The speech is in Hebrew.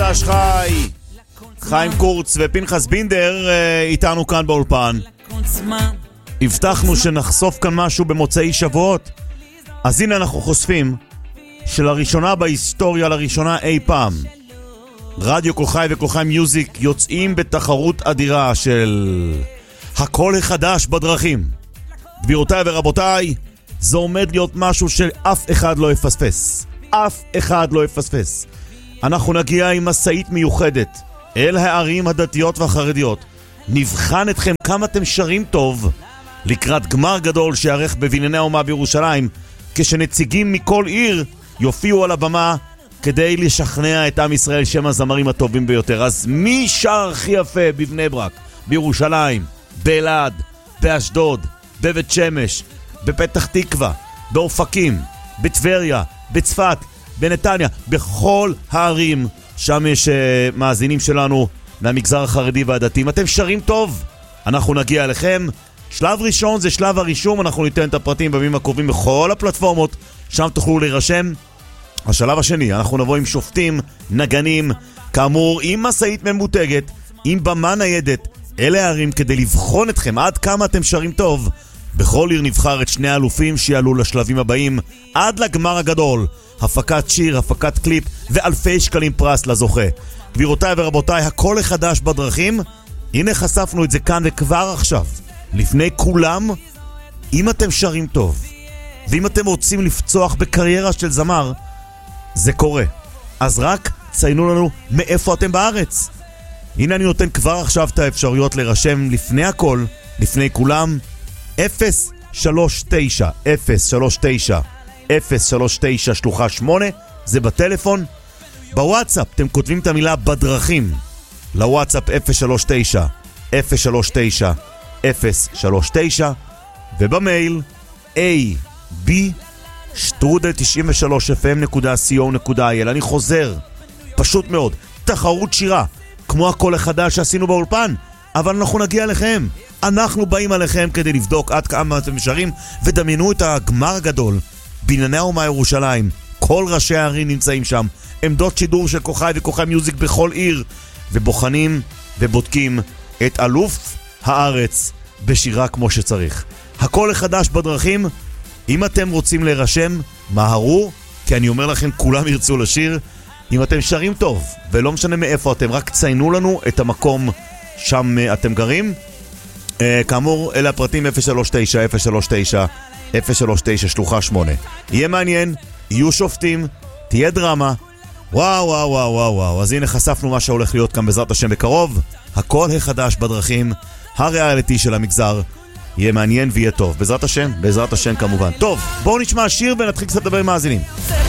חדש חי. חיים קורץ ופנחס בינדר איתנו כאן באולפן. הבטחנו שנחשוף כאן משהו במוצאי שבועות, אז הנה אנחנו חושפים שלראשונה בהיסטוריה, לראשונה אי פעם, רדיו כל חי וכל חי מיוזיק יוצאים בתחרות אדירה של הכל החדש בדרכים. גבירותיי ורבותיי, זה עומד להיות משהו שאף אחד לא יפספס. אף אחד לא יפספס. אנחנו נגיע עם מסעית מיוחדת אל הערים הדתיות והחרדיות. נבחן אתכם כמה אתם שרים טוב לקראת גמר גדול שיערך בבנייני האומה בירושלים, כשנציגים מכל עיר יופיעו על הבמה כדי לשכנע את עם ישראל שהם הזמרים הטובים ביותר. אז מי שר הכי יפה בבני ברק, בירושלים, באלעד, באשדוד, בבית שמש, בפתח תקווה, באופקים, בטבריה, בצפת, בנתניה, בכל הערים שם יש מאזינים שלנו מהמגזר החרדי והדתי. אתם שרים טוב, אנחנו נגיע אליכם. שלב ראשון זה שלב הרישום, אנחנו ניתן את הפרטים בימים הקרובים בכל הפלטפורמות, שם תוכלו להירשם. השלב השני, אנחנו נבוא עם שופטים, נגנים, כאמור עם מסעית ממותגת, עם במה ניידת, אלה הערים כדי לבחון אתכם עד כמה אתם שרים טוב. בכל עיר נבחר את שני האלופים שיעלו לשלבים הבאים עד לגמר הגדול, הפקת שיר, הפקת קליפ ואלפי שקלים פרס לזוכה. גבירותיי ורבותיי, הכל החדש בדרכים, הנה חשפנו את זה כאן וכבר עכשיו לפני כולם. אם אתם שרים טוב ואם אתם רוצים לפצוח בקריירה של זמר, זה קורה, אז רק ציינו לנו מאיפה אתם בארץ. הנה אני נותן כבר עכשיו את האפשרויות להירשם לפני הכל, לפני כולם. 039 שלוחה 8, זה בטלפון. בוואטסאפ אתם כותבים את המילה בדרכים לוואטסאפ 039 ובמייל ab@93fm.co.il. אני חוזר, פשוט מאוד, תחרות שירה כמו הכל החדש שעשינו באולפן, אבל אנחנו נגיע לכם, אנחנו באים עליכם כדי לבדוק עד כמה אתם שרים. ודמיינו את הגמר הגדול, בנייני האומה ירושלים, כל ראשי הערים נמצאים שם, עמדות שידור של כוכי וכוכי מיוזיק בכל עיר, ובוחנים ובודקים את אלוף הארץ בשירה כמו שצריך. הכל החדש בדרכים. אם אתם רוצים להירשם, מהרו, כי אני אומר לכם, כולם ירצו לשיר. אם אתם שרים טוב, ולא משנה מאיפה אתם, רק ציינו לנו את המקום שם אתם גרים. כאמור, אלה הפרטים 039 שלוחה 8. יהיה מעניין, יהיו שופטים, תהיה דרמה. וואו וואו וואו וואו וואו. אז הנה חשפנו מה שהולך להיות כאן בעזרת השם בקרוב. הכל החדש בדרכים, הריאליטי של המגזר. יהיה מעניין ויהיה טוב, בעזרת השם כמובן. טוב, בואו נשמע שיר ונתחיל קצת לדבר עם מאזינים.